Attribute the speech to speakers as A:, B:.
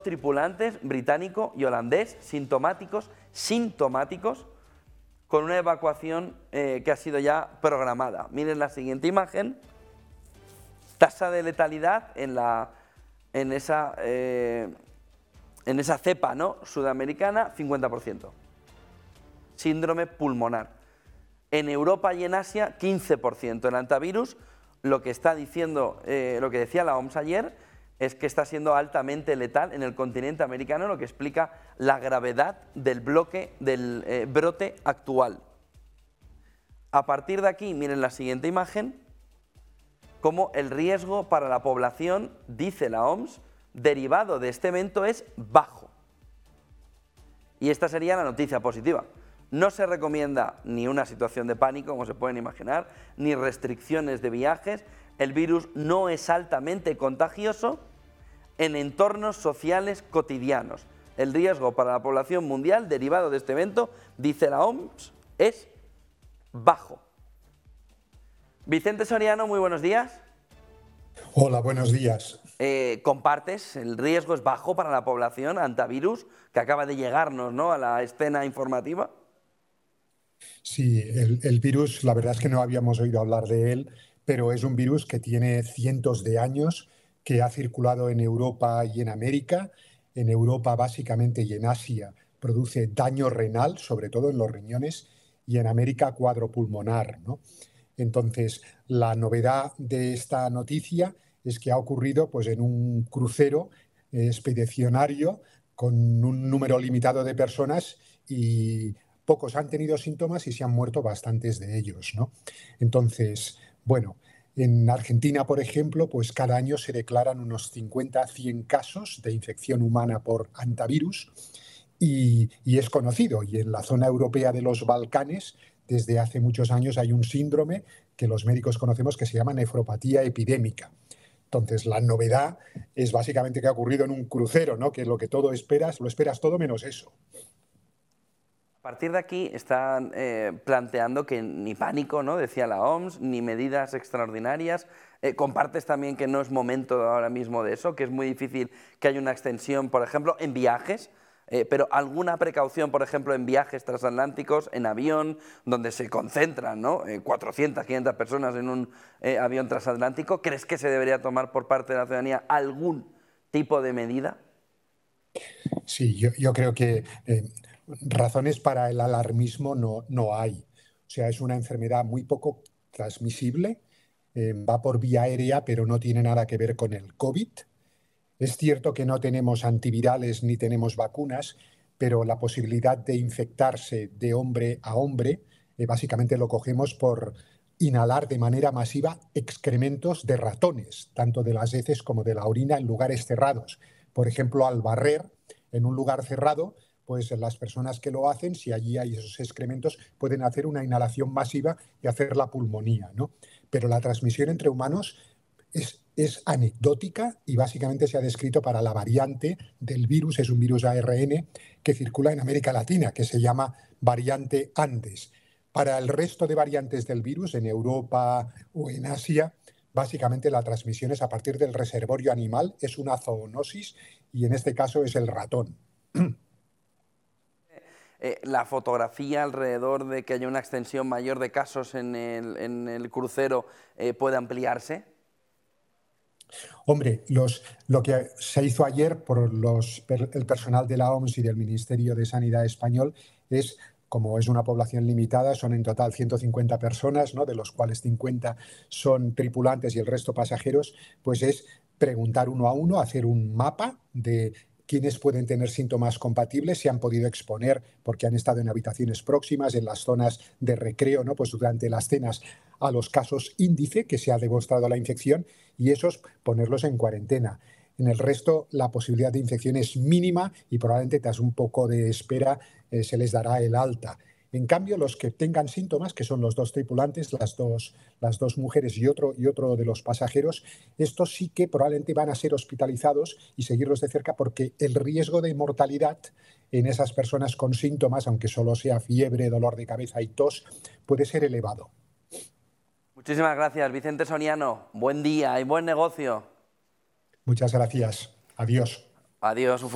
A: tripulantes británico y holandés sintomáticos, con una evacuación que ha sido ya programada. Miren la siguiente imagen. Tasa de letalidad en esa cepa, ¿no?, sudamericana, 50%. Síndrome pulmonar. En Europa y en Asia, 15%. El antivirus, lo que está diciendo, lo que decía la OMS ayer, es que está siendo altamente letal en el continente americano, lo que explica la gravedad del brote actual. A partir de aquí, miren la siguiente imagen, cómo el riesgo para la población, dice la OMS, derivado de este evento es bajo. Y esta sería la noticia positiva. No se recomienda ni una situación de pánico, como se pueden imaginar, ni restricciones de viajes. El virus no es altamente contagioso en entornos sociales cotidianos. El riesgo para la población mundial derivado de este evento, dice la OMS, es bajo. Vicente Soriano, muy buenos días.
B: Hola, buenos días.
A: ¿Compartes? ¿El riesgo es bajo para la población antivirus que acaba de llegarnos, ¿no?, a la escena informativa?
B: Sí, el virus, la verdad es que no habíamos oído hablar de él, pero es un virus que tiene cientos de años, que ha circulado en Europa y en América. En Europa básicamente y en Asia produce daño renal, sobre todo en los riñones, y en América cuadro pulmonar, ¿no? Entonces, la novedad de esta noticia es que ha ocurrido pues, en un crucero expedicionario con un número limitado de personas y pocos han tenido síntomas y se han muerto bastantes de ellos, ¿no? Entonces, bueno, en Argentina, por ejemplo, pues cada año se declaran unos 50 a 100 casos de infección humana por hantavirus y es conocido. Y en la zona europea de los Balcanes, desde hace muchos años hay un síndrome que los médicos conocemos que se llama nefropatía epidémica. Entonces, la novedad es básicamente que ha ocurrido en un crucero, ¿no?, que es lo que todo esperas, lo esperas todo menos eso.
A: A partir de aquí están planteando que ni pánico, ¿no?, decía la OMS, ni medidas extraordinarias. ¿Compartes también que no es momento ahora mismo de eso, que es muy difícil que haya una extensión, por ejemplo, en viajes? Pero alguna precaución, por ejemplo, en viajes transatlánticos, en avión, donde se concentran, ¿no?, 400, 500 personas en un avión transatlántico, ¿crees que se debería tomar por parte de la ciudadanía algún tipo de medida?
B: Sí, yo creo que razones para el alarmismo no hay. O sea, es una enfermedad muy poco transmisible, va por vía aérea, pero no tiene nada que ver con el COVID. Es cierto que no tenemos antivirales ni tenemos vacunas, pero la posibilidad de infectarse de hombre a hombre, básicamente lo cogemos por inhalar de manera masiva excrementos de ratones, tanto de las heces como de la orina en lugares cerrados. Por ejemplo, al barrer en un lugar cerrado, pues las personas que lo hacen, si allí hay esos excrementos, pueden hacer una inhalación masiva y hacer la pulmonía, ¿no? Pero la transmisión entre humanos es anecdótica y básicamente se ha descrito para la variante del virus, es un virus ARN que circula en América Latina, que se llama variante Andes. Para el resto de variantes del virus, en Europa o en Asia, básicamente la transmisión es a partir del reservorio animal, es una zoonosis y en este caso es el ratón.
A: La fotografía alrededor de que haya una extensión mayor de casos en el crucero puede ampliarse.
B: Hombre, lo que se hizo ayer por el personal de la OMS y del Ministerio de Sanidad español es, como es una población limitada, son en total 150 personas, ¿no?, de los cuales 50 son tripulantes y el resto pasajeros, pues es preguntar uno a uno, hacer un mapa de quiénes pueden tener síntomas compatibles, se han podido exponer porque han estado en habitaciones próximas, en las zonas de recreo, ¿no?, pues durante las cenas, a los casos índice que se ha demostrado la infección y esos ponerlos en cuarentena. En el resto, la posibilidad de infección es mínima y probablemente tras un poco de espera se les dará el alta. En cambio, los que tengan síntomas, que son los dos tripulantes, las dos mujeres y otro de los pasajeros, estos sí que probablemente van a ser hospitalizados y seguirlos de cerca porque el riesgo de mortalidad en esas personas con síntomas, aunque solo sea fiebre, dolor de cabeza y tos, puede ser elevado.
A: Muchísimas gracias, Vicente Soriano. Buen día y buen negocio.
B: Muchas gracias. Adiós.
A: Adiós.